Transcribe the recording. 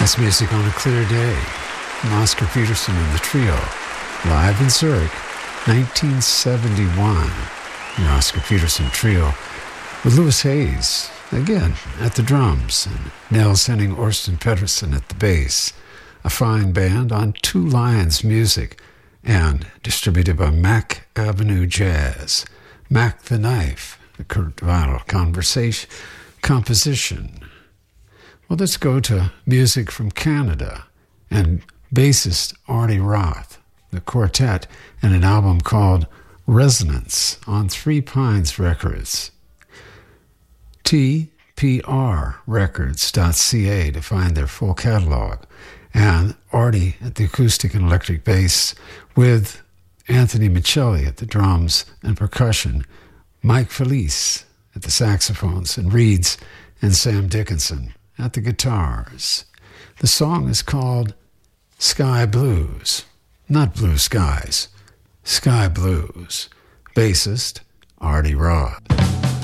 That's music on a clear day. From Oscar Peterson and the Trio, live in Zurich, 1971. The Oscar Peterson Trio with Louis Hayes, again, at the drums, and Nels Henning Orsten Pedersen at the bass. A fine band on Two Lions Music and distributed by Mack Avenue Jazz. Mack the Knife, the Kurt Weill composition. Well, let's go to music from Canada and bassist Artie Roth, the quartet, and an album called Resonance on Three Pines Records. tprrecords.ca to find their full catalog. And Artie at the acoustic and electric bass with Anthony Michelli at the drums and percussion, Mike Felice at the saxophones and reeds, and Sam Dickinson at the guitars. The song is called Sky Blues, not Blue Skies, Sky Blues. Bassist Artie Roth.